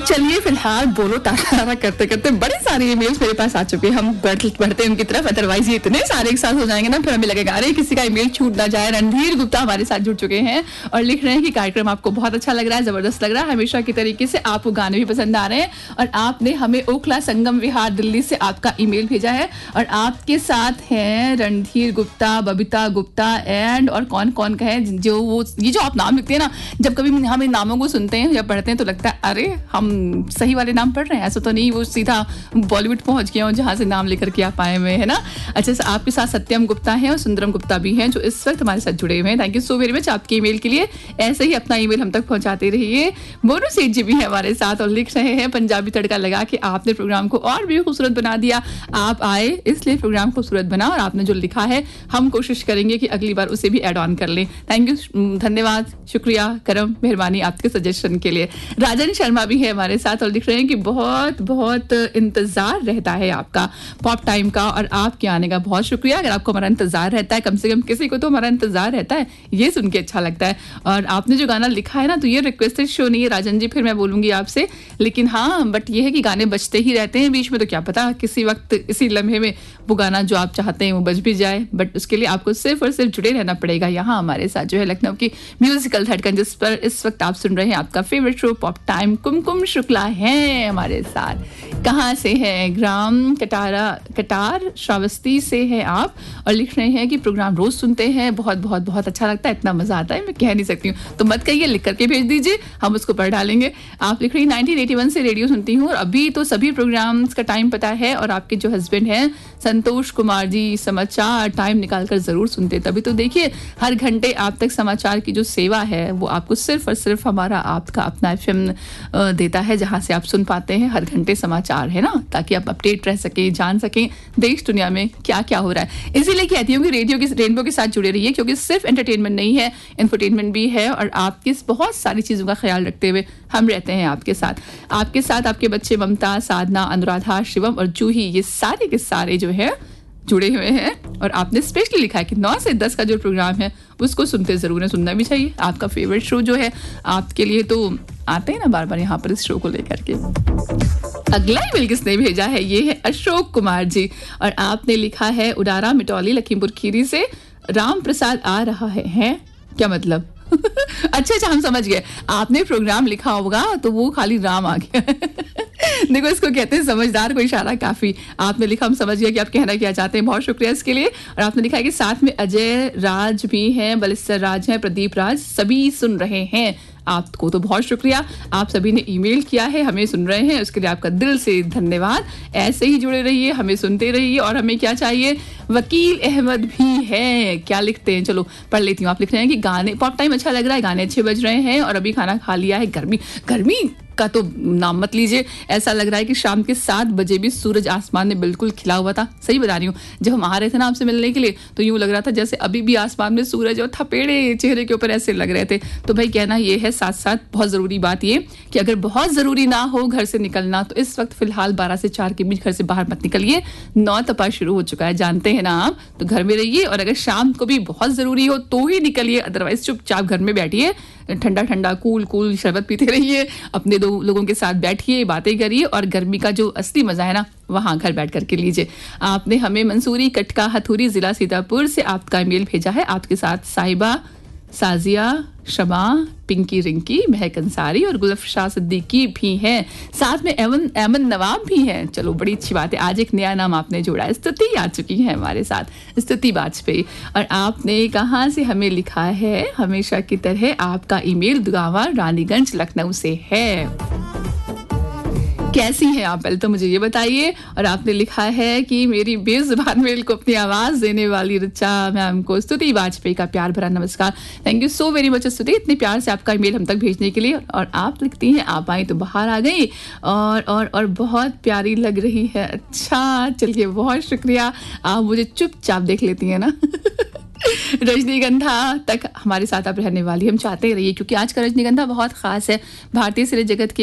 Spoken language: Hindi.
चलिए फिलहाल बोलो तारा करते करते बड़े सारे ईमेल्स मेरे पास आ चुके हैं। हम बढ़ते हैं उनकी तरफ, अदरवाइज ये इतने सारे एक साथ हो जाएंगे ना, फिर हमें लगेगा अरे किसी का ईमेल छूट ना जाए। रणधीर गुप्ता हमारे साथ जुड़ चुके हैं और लिख रहे हैं कि कार्यक्रम आपको बहुत अच्छा लग रहा है, जबरदस्त लग रहा है, हमेशा की तरीके से आपको गाने भी पसंद आ रहे हैं और आपने हमें ओखला संगम विहार दिल्ली से आपका ईमेल भेजा है और आपके साथ हैं रणधीर गुप्ता, बबीता गुप्ता एंड और कौन कौन का है जो वो ये जो आप नाम लिखते हैं ना, जब कभी हम इन नामों को सुनते हैं या पढ़ते हैं तो लगता है अरे हम सही वाले नाम पढ़ रहे हैं, ऐसा तो नहीं वो सीधा बॉलीवुड पहुंच गए हो जहां से नाम लेकर के आप आए हुए हैं ना। अच्छा से आपके साथ सत्यम गुप्ता है और सुंदरम गुप्ता भी हैं जो इस वक्त हमारे साथ जुड़े हुए हैं। Thank you so very much आपके ईमेल के लिए, ऐसे ही अपना ईमेल हम तक पहुंचाते रहिए। मोनू सेठ जी भी है हमारे साथ और लिख रहे हैं पंजाबी तड़का लगा के आपने प्रोग्राम को और भी खूबसूरत बना दिया, आप आए इसलिए प्रोग्राम खूबसूरत बना और आपने जो लिखा है हम कोशिश करेंगे कि अगली बार उसे भी ऐड ऑन कर लें। थैंक यू, धन्यवाद, शुक्रिया, करम, मेहरबानी आपके सजेशन के लिए। राजन शर्मा भी है हमारे साथ और लिख रहे हैं कि बहुत बहुत इंतजार रहता है आपका पॉप टाइम का और आपके आने का बहुत शुक्रिया। अगर आपको हमारा इंतजार रहता है, कम से कम किसी को तो हमारा इंतजार रहता है, ये सुन के अच्छा लगता है। और आपने जो गाना लिखा है ना, तो ये रिक्वेस्टेड शो नहीं है राजन जी, फिर मैं बोलूंगी आपसे, लेकिन हाँ बट ये है कि गाने बजते ही रहते हैं बीच में, तो क्या पता किसी वक्त इसी लम्हे में वो गाना जो आप चाहते हैं वो बज भी जाए। बट उसके लिए आपको सिर्फ और सिर्फ जुड़े रहना पड़ेगा यहाँ हमारे साथ जो है लखनऊ की म्यूजिकल धड़कन, जिस पर इस वक्त आप सुन रहे हैं आपका फेवरेट शो पॉप टाइम। कुमकुम शुक्ला है हमारे साथ, कहाँ से हैं? ग्राम कटार श्रावस्ती से हैं आप और लिख रहे हैं कि प्रोग्राम रोज सुनते हैं, बहुत बहुत बहुत अच्छा लगता है, इतना मजा आता है मैं कह नहीं सकती हूँ, तो मत कहिए, लिख करके भेज दीजिए, हम उसको पढ़ डालेंगे। आप लिख रही 1981 से रेडियो सुनती हूँ और अभी तो सभी प्रोग्राम्स का टाइम पता है और आपके जो हस्बैंड हैं संतोष कुमार जी समाचार टाइम निकाल कर जरूर सुनते, तभी तो देखिए हर घंटे आप तक समाचार की जो सेवा है वो आपको सिर्फ और सिर्फ हमारा आपका अपना FM देता है, जहां से आप सुन पाते हैं हर घंटे समाचार, है ना, ताकि आप अपडेट रह सके, जान सकें देश दुनिया में क्या क्या हो रहा है। इसीलिए कहती हूँ कि रेनबो के साथ जुड़े रहिए, क्योंकि सिर्फ एंटरटेनमेंट नहीं है, इंफरटेनमेंट भी है और आपकी बहुत सारी चीजों का ख्याल रखते हुए हम रहते हैं आपके साथ आपके बच्चे ममता, साधना, अनुराधा, शिवम और जूही, ये सारे के सारे जो है जुड़े हुए हैं और आपने स्पेशली लिखा है कि 9 से 10 का जो प्रोग्राम है उसको सुनते जरूर है, सुनना भी चाहिए। आपका फेवरेट शो जो है आपके लिए तो आते हैं ना बार बार यहाँ पर इस शो को लेकर के। अगला ईमेल किसने भेजा है? ये है अशोक कुमार जी और आपने लिखा है उडारा मिटौली लखीमपुर खीरी से राम प्रसाद आ रहा है क्या मतलब? अच्छा हम समझ गए, आपने प्रोग्राम लिखा होगा तो वो खाली राम आ गया। देखो इसको कहते हैं समझदार को इशारा काफी, आपने लिखा हम समझ गए कि आप कहना क्या चाहते हैं, बहुत शुक्रिया इसके लिए। और आपने लिखा है कि साथ में अजय राज भी हैं, बलिस्टर राज हैं, प्रदीप राज, सभी सुन रहे हैं आपको, तो बहुत शुक्रिया, आप सभी ने ईमेल किया है, हमें सुन रहे हैं, उसके लिए आपका दिल से धन्यवाद। ऐसे ही जुड़े रहिए, हमें सुनते रहिए और हमें क्या चाहिए, वकील अहमद भी है, क्या लिखते हैं, चलो पढ़ लेती हूँ। आप लिख रहे हैं कि गाने पॉप टाइम अच्छा लग रहा है, गाने अच्छे बज रहे हैं और अभी खाना खा लिया है। गर्मी का तो नाम मत लीजिए, ऐसा लग रहा है कि शाम के 7 बजे भी सूरज आसमान में बिल्कुल खिला हुआ था, सही बता रही हूँ। जब हम आ रहे थे ना आपसे मिलने के लिए तो यूं लग रहा था जैसे अभी भी आसमान में सूरज और थपेड़े चेहरे के ऊपर ऐसे लग रहे थे। तो भाई कहना ये है, साथ साथ बहुत जरूरी बात ये कि अगर बहुत जरूरी ना हो घर से निकलना तो इस वक्त फिलहाल 12 से 4 के बीच घर से बाहर मत निकलिए, 9 तपा शुरू हो चुका है, जानते हैं ना आप, तो घर में रहिए और अगर शाम को भी बहुत जरूरी हो तो ही निकलिए, अदरवाइज चुपचाप घर में बैठिए, ठंडा ठंडा कूल शरबत पीते रहिए, अपने 2 लोगों के साथ बैठिए, बातें करिए और गर्मी का जो असली मजा है ना वहां घर बैठ करके लीजिए। आपने हमें मंसूरी कटका हथुरी जिला सीतापुर से आपका ईमेल भेजा है, आपके साथ साहिबा, साजिया, शमा, पिंकी रिंकी, महक अंसारी और गुलफशाह सिद्दीकी भी हैं, साथ में एमन नवाब भी हैं। चलो बड़ी अच्छी बात है, आज एक नया नाम आपने जोड़ा है, स्तुति आ चुकी है हमारे साथ, स्तुति वाजपेयी। और आपने कहाँ से हमें लिखा है? हमेशा की तरह आपका ईमेल दुगावा रानीगंज लखनऊ से है। कैसी हैं आप, पहले तो मुझे ये बताइए। और आपने लिखा है कि मेरी बेजुबान मेल को अपनी आवाज देने वाली रिचा मैम को स्तुति वाजपेयी का प्यार भरा नमस्कार। Thank you so very much स्तुति, इतने प्यार से आपका ईमेल हम तक भेजने के लिए। और आप लिखती हैं आप आई तो बाहर आ गई और बहुत प्यारी लग रही है। अच्छा चलिए, बहुत शुक्रिया, आप मुझे चुपचाप देख लेती हैं ना। रजनीगंधा तक हमारे साथ आप रहने वाली हम चाहते रहिए, क्योंकि आज का रजनीगंधा बहुत खास है, भारतीय सिने जगत के